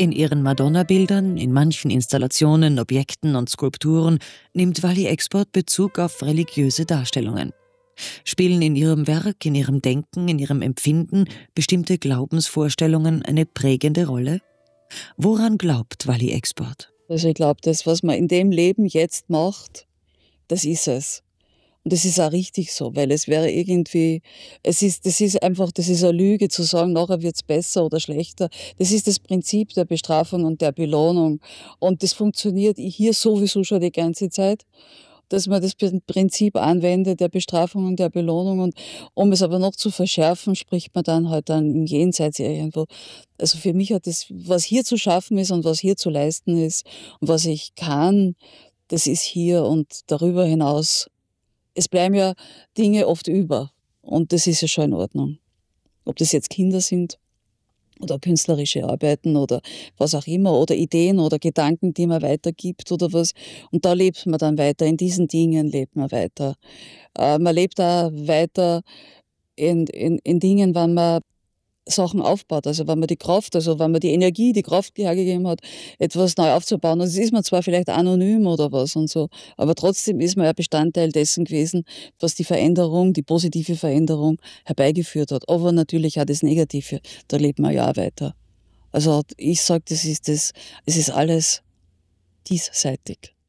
In ihren Madonna-Bildern, in manchen Installationen, Objekten und Skulpturen nimmt Wally Export Bezug auf religiöse Darstellungen. Spielen in ihrem Werk, in ihrem Denken, in ihrem Empfinden bestimmte Glaubensvorstellungen eine prägende Rolle? Woran glaubt Wally Export? Also ich glaube, das, was man in dem Leben jetzt macht, das ist es. Und das ist auch richtig so, weil es wäre irgendwie, das ist eine Lüge zu sagen, nachher wird's besser oder schlechter. Das ist das Prinzip der Bestrafung und der Belohnung. Und das funktioniert hier sowieso schon die ganze Zeit, dass man das Prinzip anwendet der Bestrafung und der Belohnung. Und um es aber noch zu verschärfen, spricht man dann halt dann im Jenseits irgendwo. Also für mich hat das, was hier zu schaffen ist und was hier zu leisten ist und was ich kann, das ist hier und darüber hinaus. Es bleiben ja Dinge oft über und das ist ja schon in Ordnung. Ob das jetzt Kinder sind oder künstlerische Arbeiten oder was auch immer oder Ideen oder Gedanken, die man weitergibt oder was. Und da lebt man dann weiter, in diesen Dingen lebt man weiter. Man lebt da weiter in Dingen, wenn man Sachen aufbaut, also wenn man die Kraft, also wenn man die Energie, die Kraft hergegeben hat, etwas neu aufzubauen. Und es ist man zwar vielleicht anonym oder was und so, aber trotzdem ist man ja Bestandteil dessen gewesen, was die Veränderung, die positive Veränderung herbeigeführt hat. Aber natürlich auch das Negative, da lebt man ja auch weiter. Also ich sage, es ist alles diesseitig.